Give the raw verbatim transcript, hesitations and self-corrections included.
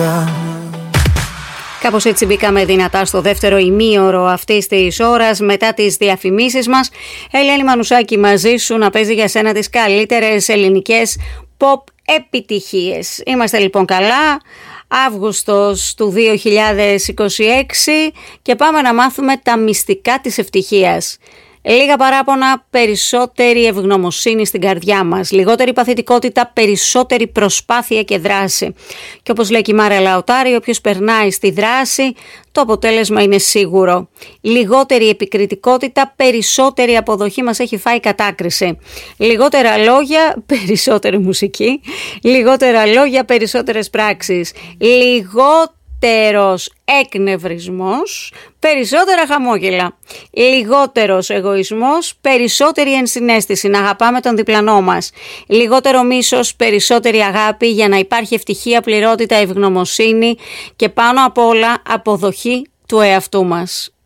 Κάπως έτσι μπήκαμε δυνατά στο δεύτερο ημίωρο αυτής της ώρας μετά τις διαφημίσεις μας. Ελένη Μανουσάκη μαζί σου να παίζει για σένα τις καλύτερες ελληνικές pop επιτυχίες. Είμαστε λοιπόν καλά, Αύγουστος του δύο χιλιάδες είκοσι έξι και πάμε να μάθουμε τα μυστικά της ευτυχίας. Λίγα παράπονα, περισσότερη ευγνωμοσύνη στην καρδιά μας, λιγότερη παθητικότητα, περισσότερη προσπάθεια και δράση. Και όπως λέει και η Μάρα Λαοτάρη, όποιος περνάει στη δράση, το αποτέλεσμα είναι σίγουρο. Λιγότερη επικριτικότητα, περισσότερη αποδοχή, μας έχει φάει κατάκριση. Λιγότερα λόγια, περισσότερη μουσική. Λιγότερα λόγια, περισσότερες πράξεις. Λιγότερο Λιγότερος εκνευρισμός, περισσότερα χαμόγελα. Λιγότερος εγωισμός, περισσότερη ενσυναίσθηση, να αγαπάμε τον διπλανό μας. Λιγότερο μίσος, περισσότερη αγάπη για να υπάρχει ευτυχία, πληρότητα, ευγνωμοσύνη και πάνω απ' όλα αποδοχή του εαυτού μας.